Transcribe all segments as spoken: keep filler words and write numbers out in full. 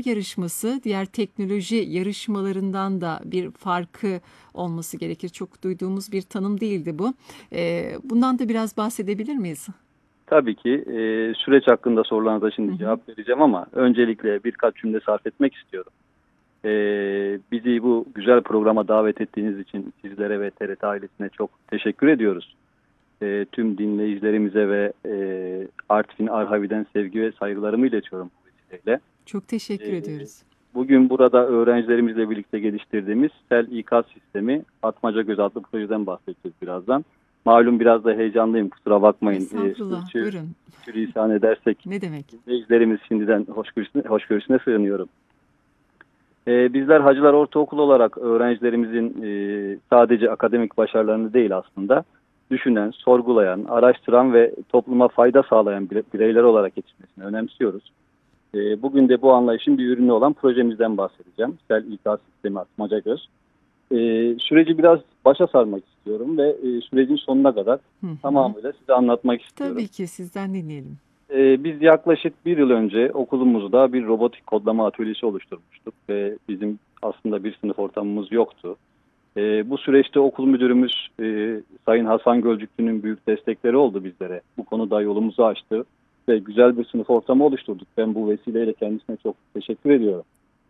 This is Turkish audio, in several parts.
yarışması diğer teknoloji yarışmalarından da bir farkı olması gerekir. Çok duyduğumuz bir tanım değildi bu. E, bundan da biraz bahsedebilir miyiz? Tabii ki e, süreç hakkında sorularınıza Hı şimdi hı. cevap vereceğim ama öncelikle birkaç cümle sarf etmek istiyorum. E, bizi bu güzel programa davet ettiğiniz için sizlere ve T R T ailesine çok teşekkür ediyoruz. E, tüm dinleyicilerimize ve e, Artvin Arhavi'den sevgi ve saygılarımı iletiyorum bu vesileyle. Çok teşekkür E, ediyoruz. bugün burada öğrencilerimizle birlikte geliştirdiğimiz Sel İKaz sistemi Atmaca Göz adlı projeden bahsedeceğiz birazdan. Malum biraz da heyecanlıyım, kusura bakmayın. E, Estağfurullah. sürçü, Buyurun. sürçülisan edersek Ne demek? dinleyicilerimiz şimdiden hoşgörüsüne, hoşgörüsüne sığınıyorum. E, bizler Hacılar Ortaokulu olarak öğrencilerimizin e, sadece akademik başarılarını değil aslında düşünen, sorgulayan, araştıran ve topluma fayda sağlayan bireyler olarak yetişmesini önemsiyoruz. E, bugün de bu anlayışın bir ürünü olan projemizden bahsedeceğim. Sel İK Sistemi Atmaca Göz. E, süreci biraz başa sarmak istiyorum ve e, sürecin sonuna kadar Hı hı. tamamıyla size anlatmak istiyorum. Tabii ki sizden dinleyelim. E, biz yaklaşık bir yıl önce okulumuzda bir robotik kodlama atölyesi oluşturmuştuk ve bizim aslında bir sınıf ortamımız yoktu. E, bu süreçte okul müdürümüz e, Sayın Hasan Gölcüklü'nün büyük destekleri oldu bizlere. Bu konuda yolumuzu açtı ve güzel bir sınıf ortamı oluşturduk. Ben bu vesileyle kendisine çok teşekkür ediyorum.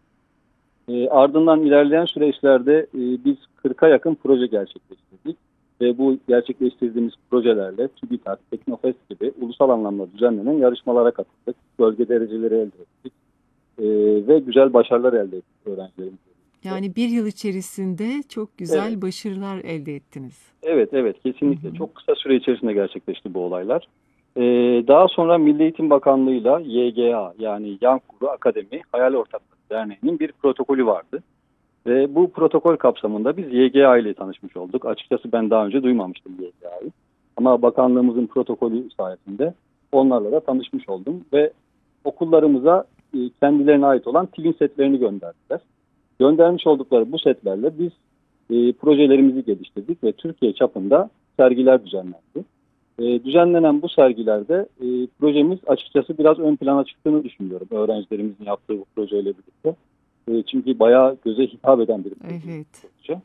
E, ardından ilerleyen süreçlerde e, biz kırka yakın proje gerçekleştirdik. Ve bu gerçekleştirdiğimiz projelerle TÜBİTAK, Teknofest gibi ulusal anlamda düzenlenen yarışmalara katıldık. Bölge dereceleri elde ettik. E, ve güzel başarılar elde ettik öğrencilerimizle. Yani bir yıl içerisinde çok Evet, güzel başarılar elde ettiniz. evet, evet, Hı kesinlikle. hı. Çok kısa süre içerisinde gerçekleşti bu olaylar. E, daha sonra Milli Eğitim Bakanlığı'yla Y G A yani Yankuru Akademi Hayal Ortaklığı Derneği'nin bir protokolü vardı. Ve bu protokol kapsamında biz Y G A ile tanışmış olduk. Açıkçası ben daha önce duymamıştım Y G A'yı. Ama bakanlığımızın protokolü sayesinde onlarla da tanışmış oldum. Ve okullarımıza e, kendilerine ait olan twin setlerini gönderdiler. Göndermiş oldukları bu setlerle biz e, projelerimizi geliştirdik ve Türkiye çapında sergiler düzenlendi. E, düzenlenen bu sergilerde e, projemiz açıkçası biraz ön plana çıktığını düşünüyorum. Öğrencilerimizin yaptığı bu projeyle birlikte. E, çünkü bayağı göze hitap eden bir Evet. proje.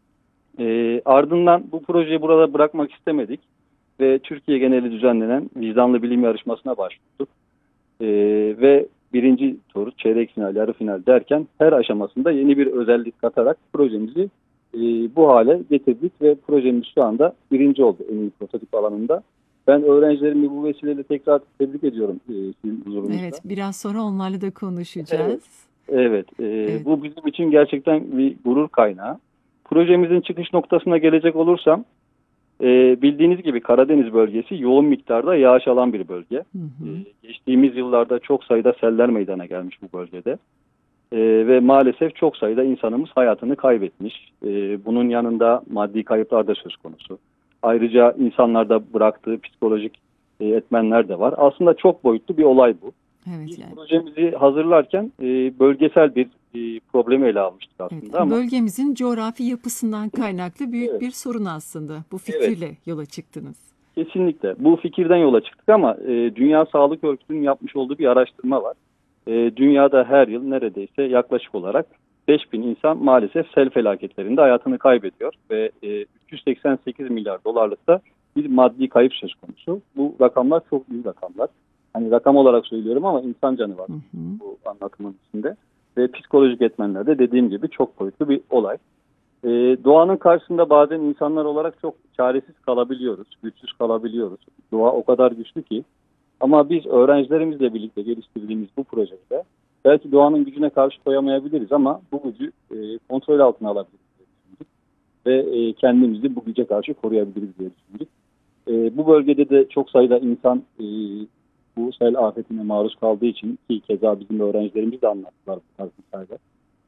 E, ardından bu projeyi burada bırakmak istemedik ve Türkiye geneli düzenlenen vicdanlı bilim yarışmasına başvurduk. E, ve birinci tur, çeyrek final, yarı final derken her aşamasında yeni bir özellik katarak projemizi e, bu hale getirdik ve projemiz şu anda birinci oldu en iyi prototip alanında. Ben öğrencilerimi bu vesileyle tekrar tebrik ediyorum e, sizin huzurunuzda. Evet, biraz sonra onlarla da Evet. konuşacağız. Evet, e, Evet. bu bizim için gerçekten bir gurur kaynağı. Projemizin çıkış noktasına gelecek olursam, e, bildiğiniz gibi Karadeniz bölgesi yoğun miktarda yağış alan bir bölge. Hı E, hı. geçtiğimiz yıllarda çok sayıda seller meydana gelmiş bu bölgede. E, ve maalesef çok sayıda insanımız hayatını kaybetmiş. E, bunun yanında maddi kayıplar da söz konusu. Ayrıca insanlarda bıraktığı psikolojik e, etmenler de var. Aslında çok boyutlu bir olay bu. Evet Biz yani. projemizi hazırlarken e, bölgesel bir e, problemi ele almıştık Evet. aslında Yani ama bölgemizin coğrafi yapısından kaynaklı büyük evet, bir sorun aslında. Bu evet, fikirle yola çıktınız. kesinlikle. Bu fikirden yola çıktık ama e, Dünya Sağlık Örgütü'nün yapmış olduğu bir araştırma var. E, dünyada her yıl neredeyse yaklaşık olarak beş bin insan maalesef sel felaketlerinde hayatını kaybediyor ve e, üç yüz seksen sekiz milyar dolarlık da bir maddi kayıp söz konusu. Bu rakamlar çok büyük rakamlar. Hani rakam olarak söylüyorum ama insan canı var Hı hı. bu anlatımın içinde. Ve psikolojik etmenler de dediğim gibi çok boyutlu bir olay. Ee, doğanın karşısında bazen insanlar olarak çok çaresiz kalabiliyoruz, güçsüz kalabiliyoruz. Doğa o kadar güçlü ki. Ama biz öğrencilerimizle birlikte geliştirdiğimiz bu projede belki doğanın gücüne karşı koyamayabiliriz ama bu gücü e, kontrol altına alabiliriz diye düşündük. Ve e, kendimizi bu güce karşı koruyabiliriz diye düşündük. E, bu bölgede de çok sayıda insan e, bu sel afetine maruz kaldığı için ki keza bizim öğrencilerimiz de anlattılar bu tarz hikayeler.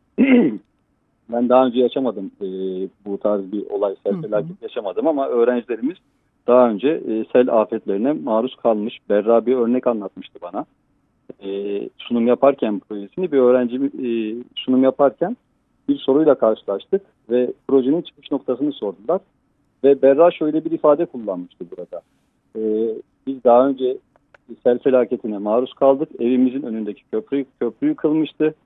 Ben daha önce yaşamadım e, bu tarz bir olay, Hı sel hı. felaket yaşamadım ama öğrencilerimiz daha önce e, sel afetlerine maruz kalmış. Berra bir örnek anlatmıştı bana. E, sunum yaparken projesini bir öğrencim e, sunum yaparken bir soruyla karşılaştık ve projenin çıkış noktasını sordular. Ve Berra şöyle bir ifade kullanmıştı burada. E, biz daha önce sel felaketine maruz kaldık. Evimizin önündeki köprü, köprü yıkılmıştı.